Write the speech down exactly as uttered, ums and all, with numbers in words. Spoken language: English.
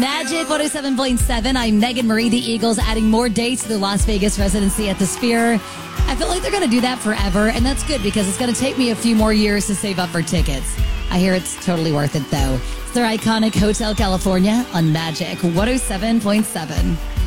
Magic one oh seven point seven. I'm Megan Marie. The Eagles adding more dates to the Las Vegas residency at the Sphere. I feel like they're going to do that forever, and that's good because it's going to take me a few more years to save up for tickets. I hear it's totally worth it, though. It's their iconic Hotel California on Magic one oh seven point seven.